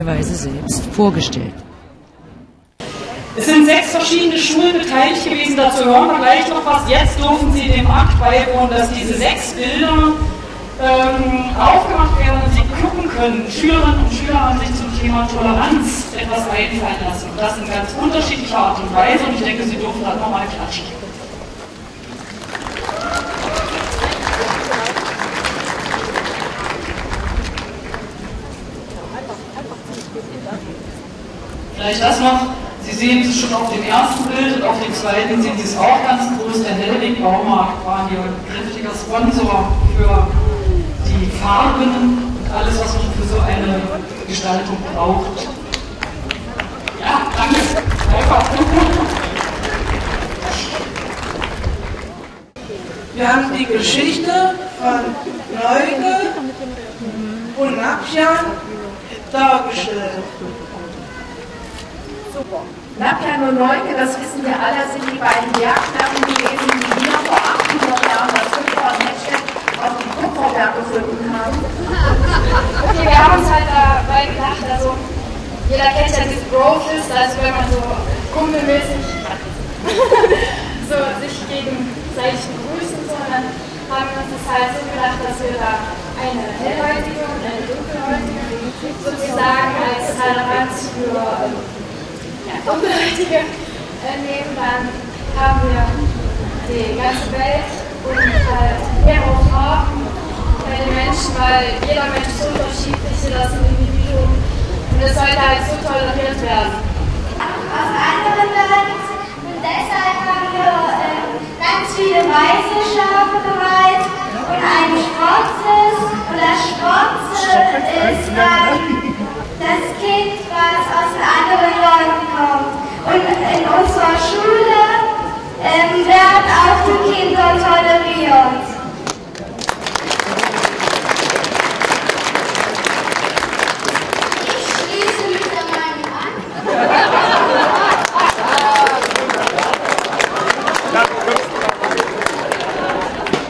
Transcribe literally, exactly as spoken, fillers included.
selbst vorgestellt. Es sind sechs verschiedene Schulen beteiligt gewesen, dazu hören wir gleich noch was. Jetzt dürfen Sie dem Akt beiwohnen, dass diese sechs Bilder ähm, aufgemacht werden und Sie gucken können. Schülerinnen und Schüler haben sich zum Thema Toleranz etwas einfallen lassen. Und das in ganz unterschiedlicher Art und Weise. Und ich denke, Sie dürfen dann nochmal klatschen. Vielleicht das noch. Sie sehen es schon auf dem ersten Bild und auf dem zweiten sehen Sie es auch ganz groß. Der Hellwig Baumarkt war hier ein kräftiger Sponsor für die Farben und alles, was man für so eine Gestaltung braucht. Ja, danke. Einfach. Wir haben die Geschichte von Neuge und Napjan dargestellt. Super. Napjan und Neuge, das wissen wir alle, sind die beiden Bergherren gewesen, die hier vor achthundert Jahren das Kupfer auf die Kupferberg gefunden haben. Okay, wir haben uns halt dabei gedacht, also jeder kennt ja diese Brofist, also wenn man so kumpelmäßig so sich gegenseitig begrüßt und so, und dann haben wir uns das halt so gedacht, dass wir da eine hellhäutige und eine dunkelhäutige sozusagen als Toleranz für ja, dunkelhäutige äh, nehmen. Dann haben wir die ganze Welt und halt mehrere Farben bei den Menschen, weil jeder Mensch ist so unterschiedlich, das Individuum, und es sollte halt so toleriert werden. Aus anderen Land, und deshalb haben wir äh, ganz viele weiße Schafe bereit und ein schwarzes, und das Schwarze ist dann das Kind, was aus den anderen Leuten kommt. Und in unserer Schule